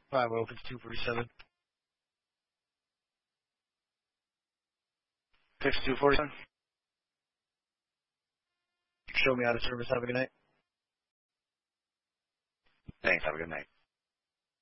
5 open 247. Fix 247. Show me out of service. Have a good night. Thanks. Have a good night.